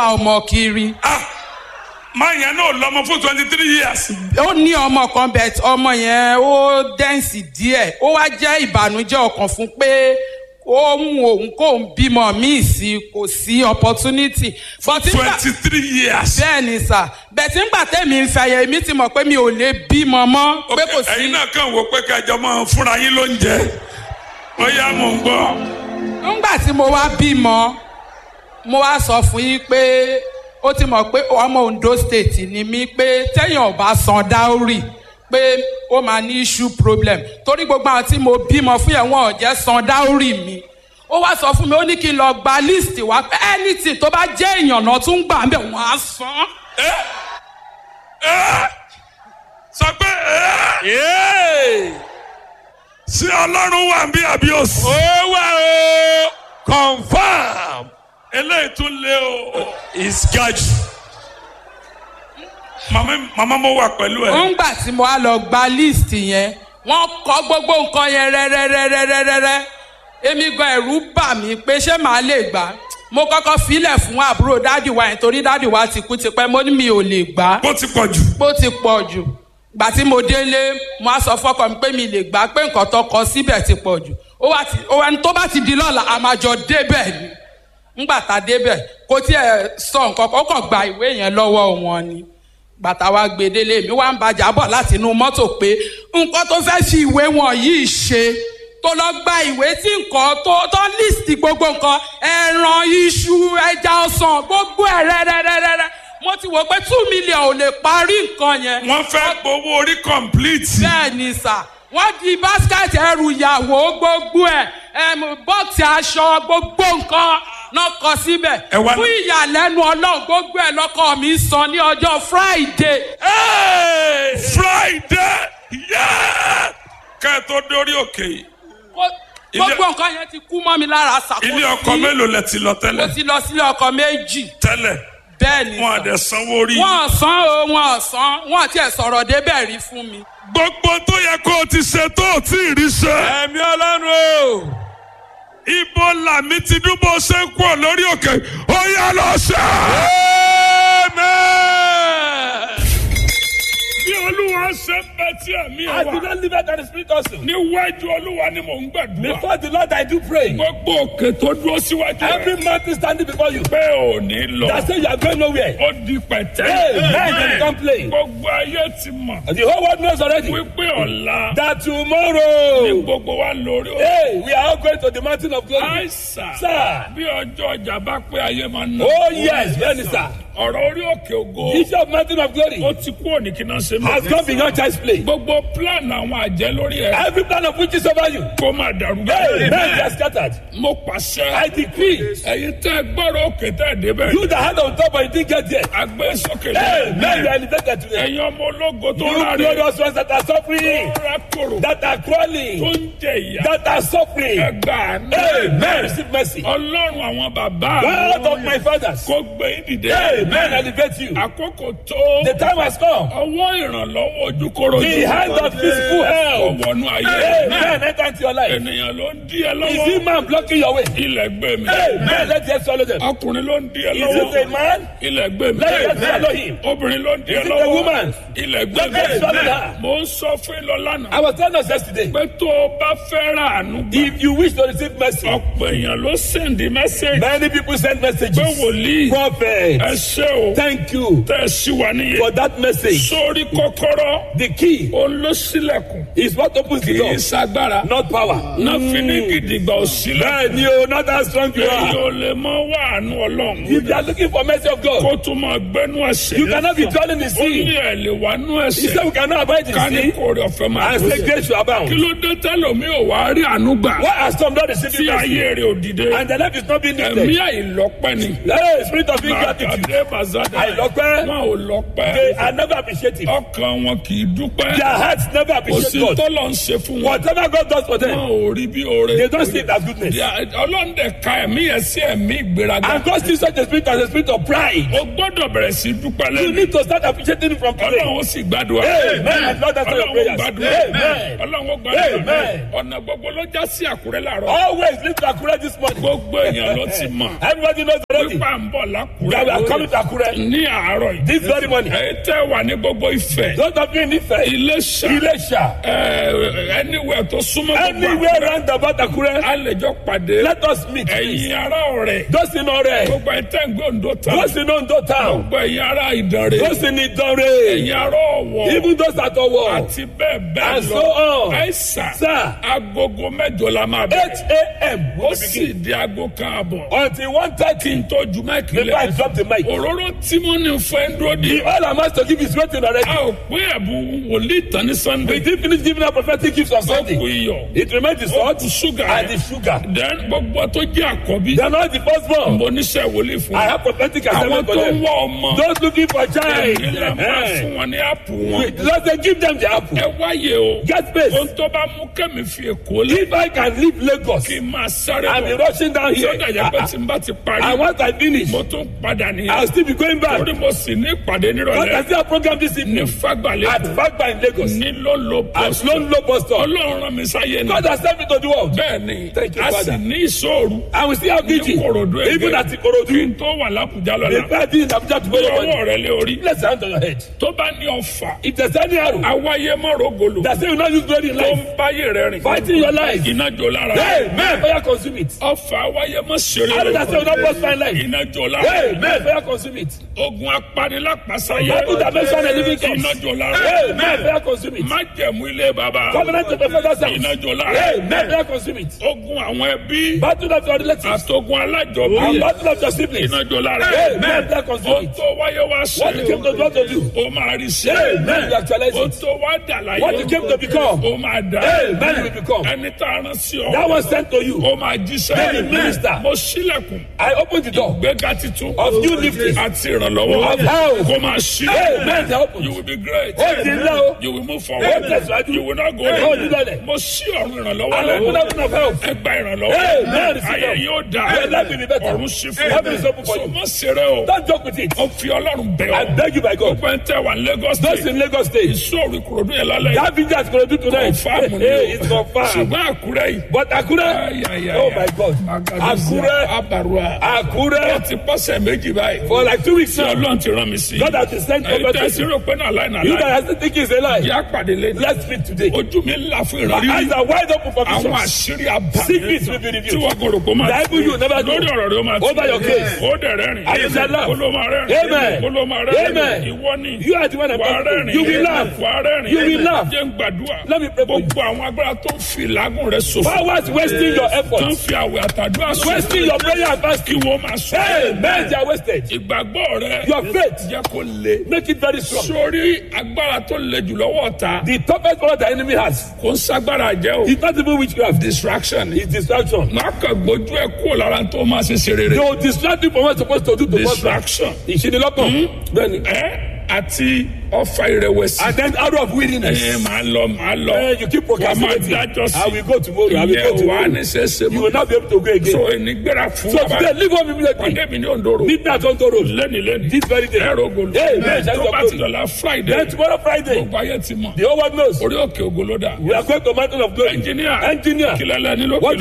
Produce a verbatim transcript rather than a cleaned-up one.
ọmọ kiri. ah máa yẹn náà lọ́mọ fún twenty three years. ó ní ọmọ kan bẹ̀ ọmọ yẹn ó dẹ́ǹsì díẹ̀ ó wá jẹ́ ìbànújẹ́ ọkàn fún pé ó mú òun kó ń bímọ míì sí kò sí opportunity. twenty three years. bẹ́ẹ̀ ni sà bẹ̀tí ńgbà tẹ̀mí ń fẹ̀yẹ̀ èmi ti mọ̀ pé mi ò lè bímọ mọ́ pé kò sí. ẹ̀yin náà kàn wò pé kẹjọ máa fúnra yín ló ń jẹ ó yá mò ń gbọ́. ńgbà tí mo wá bímọ mo wá sọ fún yín pé ó ti mọ̀ pé ọmọ Ondo state ni mí pé téèyàn ò bá san dáórì pé ó máa ní issue problem torí gbogbo àwọn tí mo bímọ fún yẹn wọn ò jẹ́ san dáórì mi ó wá sọ fún mi ó ní kí n lọ gba list wá pé anything tó bá jẹ́ èèyàn náà tún gbà ń bẹ̀ wọ́n á san. ẹ ẹ sọ pé ẹ ṣé Ọlọ́run wà bí àbí òsì. ó wà o confam eléyìí tún lé o. is gaju. màmá màmá mo wà pẹ̀lú ẹ. ńgbà tí mo wá lọ gba list yẹn wọ́n kọ gbogbo nǹkan yẹn rẹ́rẹ́rẹ́rẹ́rẹ́rẹ́ èmi gan ẹ̀rù bà mí pé ṣé màá lè gbà mo kọ́kọ́ filẹ̀ fún àbúrò dádì wa yẹn torí dádì wa ti kú tipẹ́ mo ní mi ò lè gbà. bó ti pọ̀ jù. bó ti pọ̀ jù gbà tí mo délé mo á sọ fọ́kọ mi pé mi lè gbà pé nǹkan tó kọ síbẹ̀ ti pọ̀ jù ó wá ti ó wá ní tó bá ti di lọ́la a máa jọ débẹ̀ ni ńgbà tá a débẹ̀ kò tiẹ̀ sọ nǹkan kan ó kàn gba ìwé yẹn lọ́wọ́ wọn ni bàtà wa gbèdélé mi wá ń bàjá bọ̀ láti inú mọ́tò pé nǹkan tó fẹ́ fi ìwé wọn yìí ṣe tó lọ gba ìwé tí nǹkan tó tó líìsì gbogbo nǹkan ẹran iṣu ẹja ọsàn gbogbo ẹ̀ rẹ́rẹ́rẹ́rẹ́ mo ti wò pé two million ò lè parí nǹkan yẹn. wọ́n fẹ́ gbowó orí complete. bẹ́ẹ̀ ni sà wọ́n di basket ẹrù ìyàwó gbogbo ẹ̀ bọ́ọ̀tì aṣọ gbogbo nǹkan náà kọ síbẹ̀ fún ìyàlẹ́nu ọlọ́run gbogbo ẹ̀ lọ́kọ mi san ní ọjọ́ Friday. Hey! Friday yeah! kẹ́ ẹ tó dórí òkè yìí. gbogbo nǹkan yẹn ti kú mọ́ mi lára ṣàkóso. ilé ọkọ mélòó lẹ ti lọ tẹ́lẹ̀. mo ti lọ sílé ọkọ méjì. tẹ́lẹ̀ bẹ́ẹ̀ ni wọn àdẹ sanwó rí. wọn san o wọn san wọn tiẹ̀ sọ̀rọ̀ débẹ̀ rí fún mi. gbogbo tó yẹ kó o ti ṣe tó o tí ì rí ṣe. ẹ̀mí Ọlọ́run o. ibo làmì ti dúbò ṣe ń kú lórí òkè ó yá lọ ṣe. bí olúwa ṣe ń bẹ tí ẹ̀mí ẹ I do wà. not live out of the spirit also. níwájú olúwa ni mò ń gbàdúrà. Before the Lord I do pray. gbogbo òkè tó dúró síwájú rẹ. Every mountain standing before you. pé ò ní lọ. That say you are going nowhere. ó di pẹ̀tẹ́. Hey, hey, hey, don't play. gbogbo ayé ti mọ̀. The whole world knows already. wípé ọ̀la. That ní tomorrow. gbogbo wa lórí òkè. Hey, we are all going to the mountain of glory. àìsàn. Sir. bí ọjọ́ ọjà bá pé ayé máa ń ná. Oh yes, yes sir. ọ̀rọ̀ orí òkè ògo. Bishop mountain of glory ó ti kú òní kí náà ṣe mọ́. has gone beyond child's play. gbogbo plan àwọn àjẹ́ lórí ẹ̀. Every plan of which is over you. kó máa dàrú Hey, bẹ́ẹ̀. men are scattered. mo pàṣẹ. I decree. ẹ̀yin tẹ́ gbọ́rọ̀ òkè tẹ́ débẹ̀. You that had on top but you didn't get there. àgbẹ̀ sókè Hey, men you are elevated today. ẹ̀yin ọmọ ológo tó You rárẹ̀. glorious ones that are tó suffering. rà kòrò. That are tó crawling. ń jẹ ìyà. That are suffering. ẹgbà Hey, men receive mercy. ọlọ́run àwọn bàbá. God of my fathers. kó gbé yín dìde. Hey, men elevate you. àkókò tó. The time has come. ọwọ́ ìrànlọ́wọ́ ojúkòrò. The hand of physical help. ọwọ́nú ayé. Hey, men enter into your life. ènìyàn ló ń dí ẹ Is lọ́wọ́. it man blocking your way? ilẹ̀ gbé mi. Hey, men let the earth swallow them. ọkùnrin ló ń dí ẹ Is lọ́wọ́. it a man? ilẹ̀ gbé mi. Let the earth swallow him. obìnrin ló ń dí ẹ Is it a lọ́wọ́. woman? ilẹ̀ gbé Let the earth swallow mi. her. mo ń sọ fún ilọ lánàá. I was telling us yesterday. pé tó o bá fẹ́ ra àánú gbà. If you wish to receive mercy, ọ̀pọ̀ èèyàn ló sẹ́ndí mẹ́sẹ̀gì. many people send messages. pé wòlíì. Prophet, ẹ ṣé o. thank you tẹ́ ẹ sí wa níyẹn. for that message. sórí kọ́kọ́rọ́. The key òun ló ṣílẹ̀kùn. is what opens the kì í door, ṣagbára. not power. náà fi ní gidigba òsílẹ̀. Man, you not how strong you èyí are. ò lè mọ wá àánú ọlọ́run. If you are looking for mercy of kó God, tún máa gbẹ́nu ẹ̀sìn. you cannot be dwelling in the ó ní sea. ẹ̀ lè wá nú He ẹ̀sìn. said we cannot abide in ká ní sin kórè ọ̀fẹ́ máa and tó say sí. grace shall abound. kí ló dé tẹ́lómi ò wá rí àánú gbà. Why are some not tí receiving mercy ayé rẹ̀ ò dìde. and the life is not being ẹ̀mí lifted? àìlọ́pẹ́ ni. Hey, spirit of ingratitude. Bàdé bàzádà. Àìlọ́pẹ́. wọn ò lọ́pẹ́. They are never appreciative. ọkàn wọn kì í dúpẹ́. dúpẹ́. Their hearts never kò appreciate sí God. tọ́lọ̀ ń ṣe fún wọn. Whatever God does for wọn them, ò rí bí oore. they don't see it as goodness. Ọlọ́run dẹ̀ ka ẹ̀mí yẹn sí ẹ̀mí ìgbéraga. And God still such a spirit as a spirit of pride. o gbọ́dọ̀ bẹ̀rẹ̀ sí dúpẹ́ You lẹ́nu. need to start appreciating it from today. Ọlọ́run ó sì gbàdúrà. Amen. Lord, answer your Ọlọ́run ó prayers. gbàdúrà. Amen. Ọlọ́run ó gbàdúrà. Amen. ọ̀nà gbogbo ló já sí Àkúrẹ́ láàárọ̀. Always live to Akure this morning. gbogbo èèyàn ló ti mọ̀. Everybody knows already pípa ń bọ̀ that we are lákùrẹ́. coming to Akure ní àárọ̀ yìí. this very morning. ẹ tẹ́ wà ní gbogbo Ifẹ̀. Those of you in Ife, Iléṣà. Ilesha, ẹ anywhere tó súnmọ́ gbogbo anywhere Àkúrẹ́. round about Akure, a lè jọ pàdé. let us meet. ẹ̀yin ará ọ̀rẹ́. Those in Ore, gbogbo ẹ̀ tẹ́ ń gbé Oǹdó tán. those in Ondo town, gbogbo ẹ̀yin ará Ìdànrè. those in Idore, ẹ̀yin ará Ọ̀wọ̀. even those at Owo, àti bẹ́ẹ̀ bẹ́ẹ̀ and lọ. so on. àìsàn. Sir, agogo mẹ́jọ la máa eight bẹ̀rẹ̀. a.m. ó will sì begin di aago kan àbọ̀. until one kí thirty. n tó ju máìkì Before I lẹ̀. drop the mic. òróró tí mo ní fẹ́ ń dúró di. The all I'm asked to give is waiting already. a ò pín ẹ̀bùn wòlíì tán ní We Sunday. did finish giving out prophetic gifts on ó kù Sunday. iyọ̀. It remains the ó salt kù ṣúgà and the sugar. then gbogbo tó jẹ́ àkọ́bí. They are not the firstborn. mo níṣẹ́ wòlíì fún I wọn. have prophetic àwọn assignment for tó ń them. wá ọmọ. Those looking for a child. èyí la máa eh, fún wọn ní àpò wọn. we- Lord say give them the apple. ẹ wáyé o. Get space. ohun tó bá mú kẹ́mi fi Èkó lé. If I can leave Lagos kí n máa sáré and be bọ̀. rushing down tí ó dàjà here, pé tí n bá ti parí. and once I finish, mo tún padà I'll nìyẹn. still be going back. torí mo sì ní ìpàdé Because I nírọ̀lẹ́. still have program this ní evening Fágbàlẹ́. at Fagba in Lagos. ní lólo At post. Sloan Low Bus Stop. Ọlọ́run rán mi sáyé ni. God has sent me to the world. bẹ́ẹ̀ ni Thank you, a sì Father. ní ìṣòro. And we still have vigil. Ìkòròdú Even at kí Ikorodu. n tó wà lápùjá The lọ́la. fact is Abuja to bí go ọwọ́ your rẹ lé orí. Place your hand on your head. tó bá ní ọfà. If there's any arrow awáyé mọ́rọ̀golo. that say you not use glory in tó life, ń báyé rẹ rìn. fighting your life. iná jó lára. Hey, man, fire consume it. ọfà awáyé mọ́ ṣeré. Arrow that say you not prosper in life. iná jó Hey, lára. man, fire consume it. ogun apanilápasáyé. Bible that mention a living iná corpse. jó lára. Hey, man, fire consume it. májẹ̀mú ilé bàbá. Covenant of the father's house. iná jó lára. Hey, man, fire consume it. ogun àwọn ẹbí. Battle of your relatives. àtogun And alájọbí. battle of your siblings. iná jó lára. Hey, man, fire consume ohun it. tó wáyé wá What you came ṣe. to do, what to do. ó máa rí sí. Hey, man, you actualize ohun it. tó wá dà láyé. What you came to become. ó máa dà. Hey, man, you will become. ẹni tá a rán sí ọ. That was sent to you. ó máa jíṣẹ́. Hey, minister. mo ṣílẹ̀kùn. I opened the door gbẹ́gà titun. of new lifting. àti ìrànlọ́wọ́. Of house. kó máa ṣí. Hey, man, they opened. you will be great. Ó ti ńlá o. you will move Ó forward. tẹ̀síwájú. you will not go Ó down. ní lọ́lẹ̀. mo ṣí ọ̀run ìrànlọ́wọ́ I opened lẹ́nu. heaven of help. ẹ gba ìrànlọ́wọ́. Hey, man, receive ayé help. yóò dá. Your life will be better. ọ̀run ṣí fún Heaven is open for so you. má ṣeré o. Don't joke with it. ó fi ọlọ́run bẹ̀ I ọ́. beg you by God. gbogbo ẹ̀ ń tẹ́ wà Lagos Those state. in Lagos State. ìṣòro ìkòròdú yẹn lálẹ́ yìí. That video is going to do tonight. confam ni Hey, o. it's confirmed. ṣùgbọ́n Àkúrẹ́ yìí. But Akure, Ayayaya. oh my God, Akure, Abarua. ó Akure, ti pọ́sẹ̀ méjì báyìí. for like two weeks tí now, ọlọ́run ti rán mi sí. God has been sent ẹ̀yin over tẹ́ sí to rò pé náà láì náà you láì. guys are thinking it's a lie. yá pàdé lé ní. Let's speak today. ojú mi ńlá fún My eyes ìrọ̀rí. are wide open for àwọn visions. àṣírí àbá. Secrets will be tí revealed. wọ́n kò rò pé ó máa The Bible you never know. lórí ọ̀rọ̀ rẹ̀ ó máa Over your case. ó dẹ̀ rẹ́rìn. And you shall laugh. kó ló máa rẹ́rìn. Amen. kó ló máa rẹ́rìn. Amen. ìwọ ni. You are the one I'm wà á talking to. rẹ́rìn. You will laugh. wà á rẹ́rìn. You will laugh. jẹ́ ń gbàdúrà. Let me pray for you. gbogbo àwọn agbára tó ń fi làágùn rẹ̀ ṣòfò. Powers wasting your tó ń efforts, fi àwẹ̀ àtàdúrà ṣòfò. wasting your prayer and kí fasting. wọ́n máa sọ. Hey, men, they are wasted. ìgbàgbọ́ rẹ̀ Your faith, jẹ́ kó le. make it very strong. sórí agbára tó le jù lọ́wọ́ ọ̀tá. The toughest power the enemy has kò ń sagbára jẹ́ o. is not even witchcraft. distraction. It's distraction. má kàn gbójú ẹ̀ kúrò lára tó máa ṣe ṣe They rere. will distract you from what you're supposed to do to prosper. distraction. Ìṣinilọ́kàn. Bẹ́ẹ̀ni. ẹ àti ọfà ìrẹ̀wẹ̀sì. And then arrow of weariness. ẹ máa lọ máa lọ. Eh, you keep wà á máa procrastinating. dájọ́ sí. I will go tomorrow. I will ìyẹn go wà á tomorrow. ní ṣẹṣẹ You mọ́. will not be able to go again. so ìnigbéra fún So bàbá. today, leave home immediately. pàdé mi ní Ondoro. Midnight on the road. lẹ́ni lẹ́ni. This very day. ẹ̀rọ ògolo. Hey, man, shall tó we bá go? ti dọ̀la Friday. Then tomorrow Friday, gbogbo ayé ti mọ̀. the whole world knows. orí òkè ògolo dà. We are going to mountain of glory. engineer. Engineer. kílẹ̀ lẹ́ni lókè What